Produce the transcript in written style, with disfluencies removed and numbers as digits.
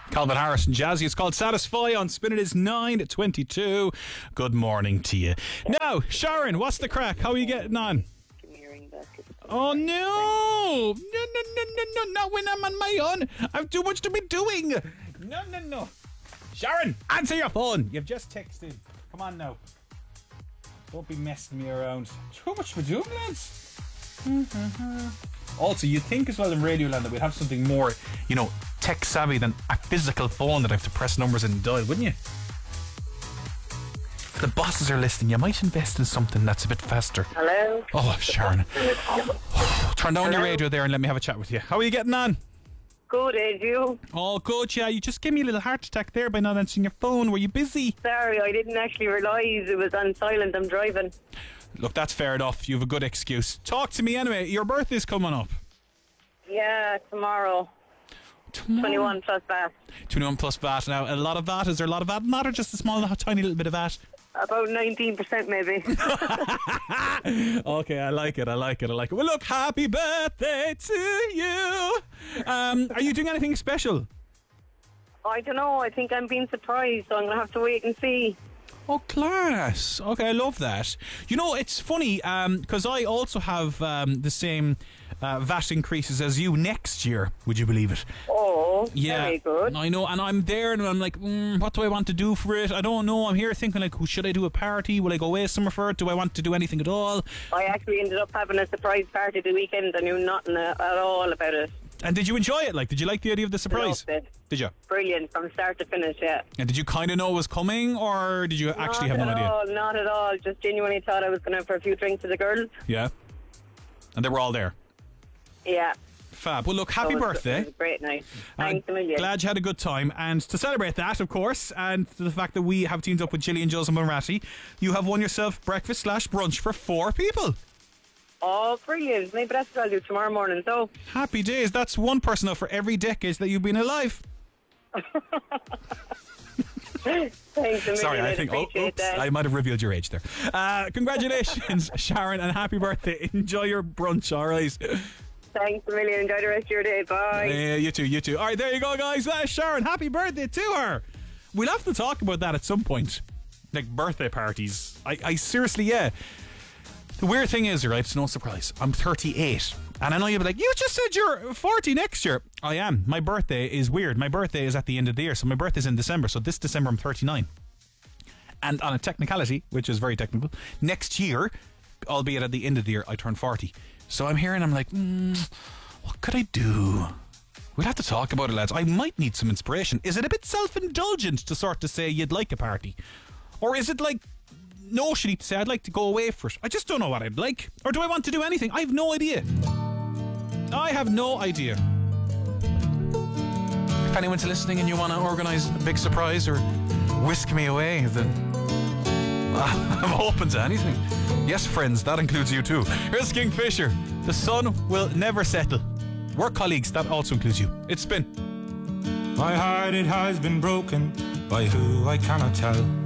Calvin Harris and Jazzy. It's called Satisfy on Spin. It is 9:22. Good morning to you. Now, Sharon, what's the crack? How are you getting on? Oh no! No, not when I'm on my own. I've too much to be doing. No. Sharon, answer your phone. You've just texted. Come on now. Don't be messing me around. Too much to do, lads. Also, you'd think as well in Radioland that we'd have something more, tech savvy than a physical phone that I have to press numbers in and dial, wouldn't you? The bosses are listening. You might invest in something that's a bit faster. Hello? Oh, Sharon. Turn down your radio there and let me have a chat with you. How are you getting on? Good, you? Oh, good, yeah. You just gave me a little heart attack there by not answering your phone. Were you busy? Sorry, I didn't actually realise it was on silent. I'm driving. Look, that's fair enough. You have a good excuse. Talk to me anyway. Your birthday's coming up. Yeah, tomorrow. 21 plus VAT. 21 plus VAT. Now, a lot of VAT. Is there a lot of VAT? Not or just a small, tiny little bit of VAT? About 19% maybe. Okay, I like it. Well, look, happy birthday to you. Are you doing anything special? I don't know. I think I'm being surprised, so I'm going to have to wait and see. Oh, class. Okay, I love that. It's funny, because I also have the same VAT increases as you next year. Would you believe it? Oh, yeah, very good. I know, and I'm there and I'm like, what do I want to do for it? I don't know. I'm here thinking like, should I do a party? Will I go away somewhere for it? Do I want to do anything at all? I actually ended up having a surprise party the weekend. I knew nothing at all about it. And did you enjoy it? Did you like the idea of the surprise? Loved it. Did you? Brilliant, from start to finish, yeah. And did you kind of know it was coming, or did you actually have no idea? Not at all. Just genuinely thought I was going to for a few drinks with the girls. Yeah. And they were all there? Yeah. Fab. Well, look, happy birthday. It was a great night. Thanks a million. Glad you had a good time. And to celebrate that, of course, and the fact that we have teamed up with Gillian, Joseph and Ratty, you have won yourself breakfast/brunch for 4 people. Oh, brilliant. Maybe that's what I'll do tomorrow morning, so. Happy days. That's one person up for every decade that you've been alive. Thanks a million. Sorry, I think that. I might have revealed your age there. Congratulations, Sharon, and happy birthday. Enjoy your brunch, all right? Thanks a million. Enjoy the rest of your day. Bye. Yeah, you too. All right, there you go, guys. Sharon, happy birthday to her. We'll have to talk about that at some point. Like birthday parties. I seriously, yeah. The weird thing is, right, it's no surprise, I'm 38. And I know you'll be like, you just said you're 40 next year. I am. My birthday is weird. My birthday is at the end of the year. So my birthday's in December. So this December I'm 39. And on a technicality, which is very technical, next year, albeit at the end of the year, I turn 40. So I'm here and I'm like, what could I do? We'll have to talk about it, lads. I might need some inspiration. Is it a bit self-indulgent to sort of say you'd like a party? Or is it like notionally to say I'd like to go away for it? I just don't know what I'd like. Or do I want to do anything? I have no idea. If anyone's listening and you want to organise a big surprise or whisk me away, then I'm open to anything. Yes, friends, that includes you too. Here's Kingfisher. The sun will never settle. Work colleagues, that also includes you. It's Spin. My heart, it has been broken by who I cannot tell.